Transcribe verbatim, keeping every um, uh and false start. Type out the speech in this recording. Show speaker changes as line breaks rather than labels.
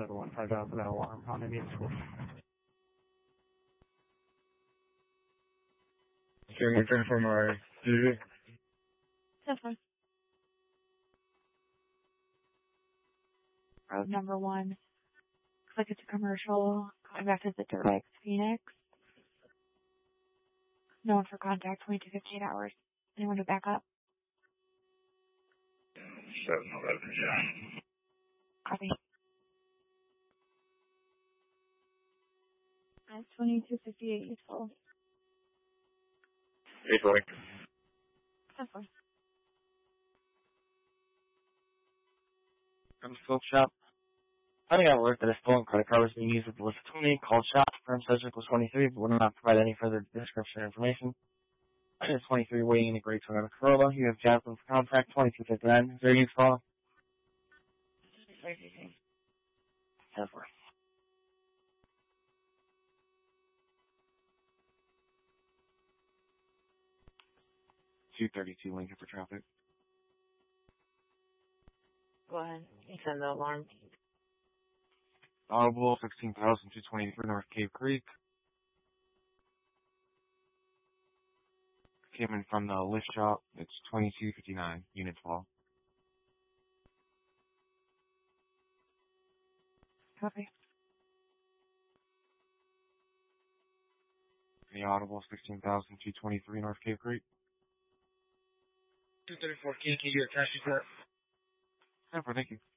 seven one five out for that alarm on Indian School.
Can we turn from our T V?
That's fine. Road number one. Looks like it's a commercial. Going back to the Direct Phoenix. Known for contact twenty-two fifty-eight hours. Anyone to back up?
seven eleven, yeah.
Copy. That's twenty-two fifty-eight useful.
Eight Link.
That's fine.
From the scope shop. Finding out alert that a stolen credit card was being used at the list of twenty, called shop, firm subject was twenty-three, but would not provide any further description or information. It's twenty-three waiting in the Great Toyota Corolla. You have Jasmine for contract, twenty-two fifty-nine. Is there any call? ten four. two thirty-two Lincoln for traffic.
Go ahead. You send the alarm.
Audible, sixteen thousand two twenty-three North Cave Creek. Came in from the lift shop. It's twenty-two fifty-nine, unit twelve.
Copy.
The Audible, sixteen thousand two twenty-three North Cave Creek.
two thirty-four K K, your cash report.
Super, thank you.